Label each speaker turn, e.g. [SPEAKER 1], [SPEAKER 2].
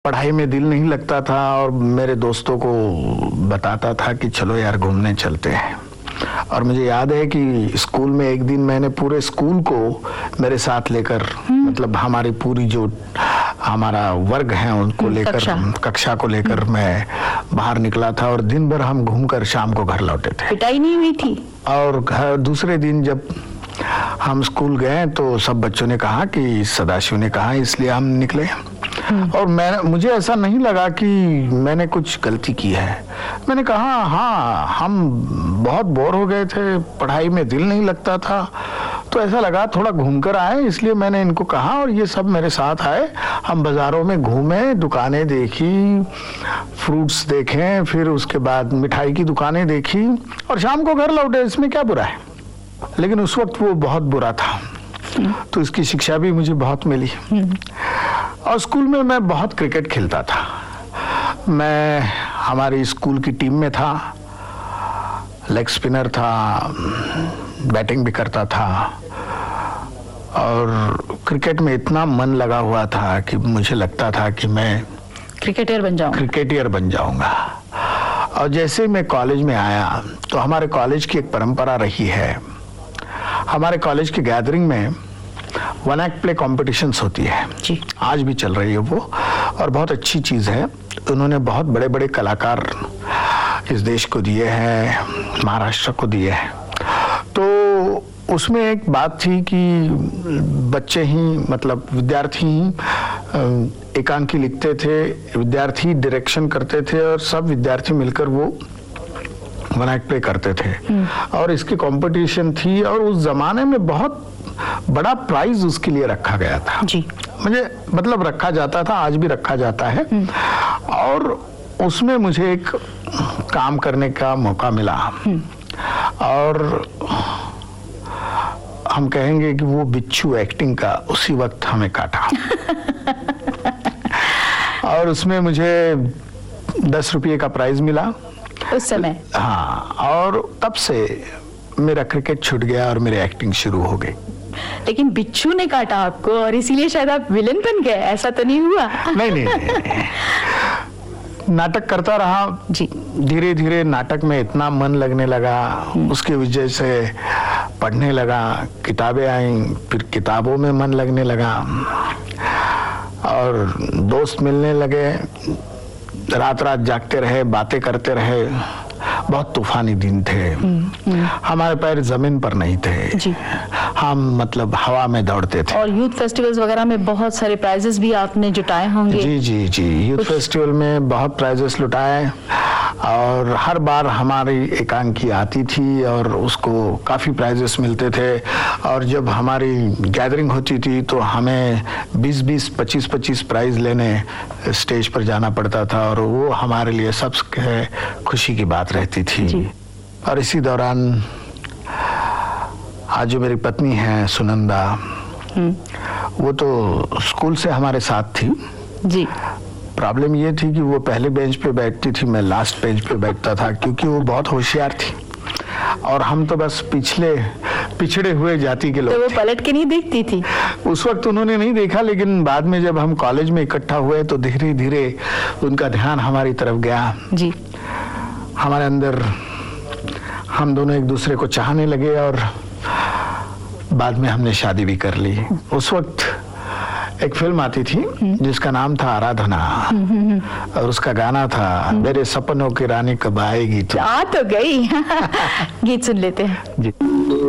[SPEAKER 1] पढ़ाई में दिल नहीं लगता था और मेरे दोस्तों को बताता था कि चलो यार घूमने चलते हैं। और मुझे याद है कि स्कूल में एक दिन मैंने पूरे स्कूल को मेरे साथ लेकर मतलब हमारी पूरी जो हमारा वर्ग है उनको लेकर कक्षा को लेकर मैं बाहर निकला था और दिन भर हम घूमकर शाम को घर लौटे थे।
[SPEAKER 2] पिटाई नहीं हुई थी?
[SPEAKER 1] और दूसरे दिन जब हम स्कूल गए तो सब बच्चों ने कहा कि सदाशिव ने कहा, इसलिए हम निकले। और मुझे ऐसा नहीं लगा कि मैंने कुछ गलती की है। मैंने कहा हाँ, हम बहुत बोर हो गए थे, पढ़ाई में दिल नहीं लगता था, तो ऐसा लगा थोड़ा घूमकर आए, इसलिए मैंने इनको कहा और ये सब मेरे साथ आए। हम बाजारों में घूमे, दुकानें देखी, फ्रूट्स देखे, फिर उसके बाद मिठाई की दुकानें देखी और शाम को घर लौटे। इसमें क्या बुरा है? लेकिन उस वक्त वो बहुत बुरा था, तो इसकी शिक्षा भी मुझे बहुत मिली। और स्कूल में मैं बहुत क्रिकेट खेलता था। मैं हमारी स्कूल की टीम में था, लेग स्पिनर था, बैटिंग भी करता था और क्रिकेट में इतना मन लगा हुआ था कि मुझे लगता था कि मैं क्रिकेटियर बन जाऊंगा। और जैसे मैं कॉलेज में आया तो हमारे कॉलेज की एक परंपरा रही है, हमारे कॉलेज की गैदरिंग में वन एक्ट प्ले कॉम्पिटिशन्स होती है जी। आज भी चल रही है वो, और बहुत अच्छी चीज़ है। उन्होंने बहुत बड़े बड़े कलाकार इस देश को दिए हैं, महाराष्ट्र को दिए हैं। तो उसमें एक बात थी कि बच्चे ही मतलब विद्यार्थी ही एकांकी लिखते थे, विद्यार्थी डायरेक्शन करते थे और सब विद्यार्थी मिलकर वो वन एक्ट प्ले करते थे। और इसकी कंपटीशन थी और उस जमाने में बहुत बड़ा प्राइज उसके लिए रखा गया था जी। मुझे मतलब रखा जाता था, आज भी रखा जाता है। और उसमें मुझे एक काम करने का मौका मिला और हम कहेंगे कि वो बिच्छू एक्टिंग का उसी वक्त हमें काटा। और उसमें मुझे 10 रुपये का प्राइज मिला
[SPEAKER 2] उस समय।
[SPEAKER 1] हाँ, और तब से मेरा क्रिकेट छूट गया और मेरी एक्टिंग शुरू हो गई।
[SPEAKER 2] लेकिन बिच्छू ने काटा आपको और इसीलिए शायद आप विलेन बन गए, ऐसा तो नहीं हुआ?
[SPEAKER 1] नहीं। नाटक करता रहा जी। धीरे धीरे नाटक में इतना मन लगने लगा, उसकी वजह से पढ़ने लगा, किताबें आई, फिर किताबों में मन लगने लगा और दोस्त मिलने लगे, रात रात जागते रहे, बातें करते रहे। बहुत तूफानी दिन थे। हमारे पैर जमीन पर नहीं थे जी। हम मतलब हवा में दौड़ते थे।
[SPEAKER 2] और यूथ फेस्टिवल्स वगैरह में बहुत सारे प्राइजेस भी आपने जुटाए होंगे?
[SPEAKER 1] जी जी जी, यूथ फेस्टिवल में बहुत प्राइजेस लुटाए और हर बार हमारी एकांकी आती थी और उसको काफ़ी प्राइजेस मिलते थे। और जब हमारी गैदरिंग होती थी तो हमें 20-20, 25-25 प्राइज लेने स्टेज पर जाना पड़ता था और वो हमारे लिए सबसे खुशी की बात रहती थी। और इसी दौरान आज जो मेरी पत्नी है सुनंदा, वो तो स्कूल से हमारे साथ थी जी। प्रॉब्लम ये थी कि वो पहले बेंच पे बैठती थी, मैं लास्ट बेंच पे बैठता था, क्योंकि वो बहुत होशियार थी और हम तो बस पिछड़े हुए जाति के लोग।
[SPEAKER 2] तो वो पलट के नहीं देखती थी?
[SPEAKER 1] उस वक्त उन्होंने नहीं देखा, लेकिन बाद में जब हम कॉलेज में इकट्ठा हुए तो धीरे धीरे उनका ध्यान हमारी तरफ गया जी। हमारे अंदर हम दोनों एक दूसरे को चाहने लगे और बाद में हमने शादी भी कर ली। उस वक्त एक फिल्म आती थी जिसका नाम था आराधना और उसका गाना था मेरे सपनों की रानी कब आएगी।
[SPEAKER 2] तो आ तो गई। गीत सुन लेते हैं जी।